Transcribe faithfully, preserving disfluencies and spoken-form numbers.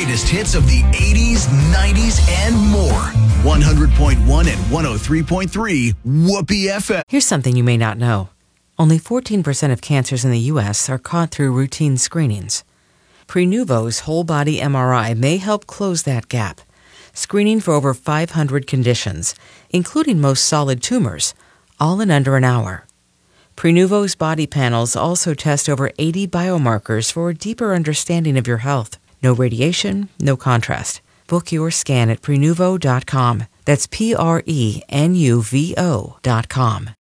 greatest hits of the eighties, nineties, and more. one hundred point one and one oh three point three Whoopee F M. Here's something you may not know. Only fourteen percent of cancers in the U S are caught through routine screenings. Prenuvo's whole-body M R I may help close that gap, screening for over five hundred conditions, including most solid tumors, all in under an hour. Prenuvo's body panels also test over eighty biomarkers for a deeper understanding of your health. No radiation, no contrast. Book your scan at Prenuvo dot com. That's P R E N U V O dot com.